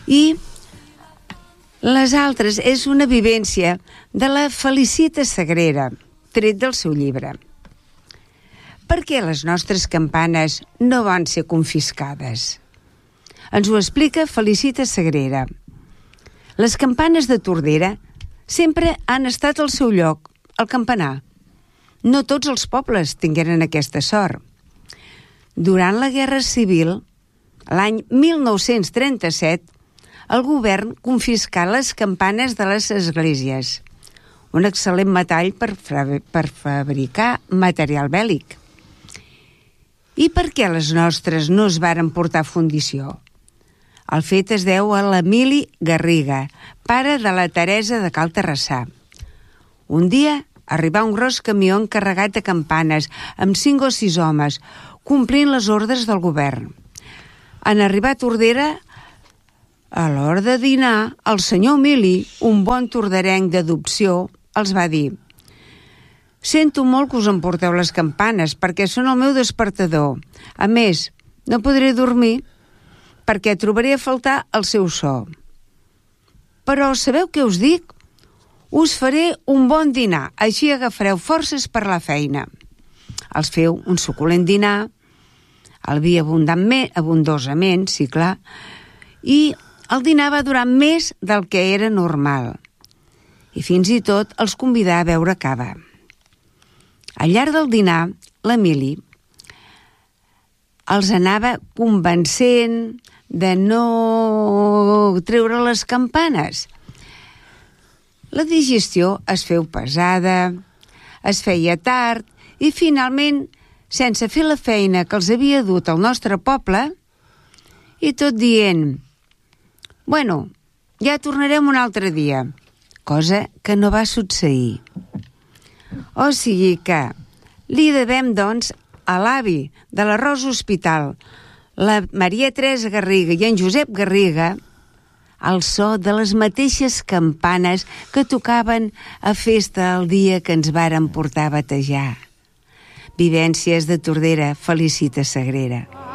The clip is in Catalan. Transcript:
I les altres és una vivència de la Felicita Sagrera, tret del seu llibre. Per què les nostres campanes no van ser confiscades? Ens ho explica Felicita Sagrera. Les campanes de Tordera sempre han estat al seu lloc, al campanar. No tots els pobles tingueren aquesta sort. Durant la Guerra Civil, l'any 1937, el govern confiscà les campanes de les esglésies, un excel·lent metall per fabricar material bèl·lic. I per què les nostres no es varen portar a fundició? El fet es deu a l'Emili Garriga, pare de la Teresa de Cal Terrassà. Un dia arribà un gros camió encarregat de campanes amb 5 o 6 homes, complint les ordres del govern. En arribar a Tordera, a l'hora de dinar, el senyor Emili, un bon torderenc d'adopció, els va dir: «Sento molt que us emporteu les campanes perquè són el meu despertador. A més, no podré dormir perquè trobaré a faltar el seu so. Però sabeu què us dic? Us faré un bon dinar, així agafareu forces per la feina». Els feu un suculent dinar, el vi abundosament, sí clar, i el dinar va durar més del que era normal. I fins i tot els convidà a beure cava. Al llarg del dinar, l'Emili els anava convencent de no treure les campanes. La digestió es feu pesada, es feia tard i finalment, sense fer la feina que els havia dut al nostre poble, i tot dient: «Bueno, ja tornarem un altre dia», cosa que no va succeir. O sigui que li devem, doncs, a l'avi de la Rosa Hospital, la Maria Teresa Garriga i en Josep Garriga, el so de les mateixes campanes que tocaven a festa el dia que ens varen portar a batejar. Vivències de Tordera, Felicita Sagrera.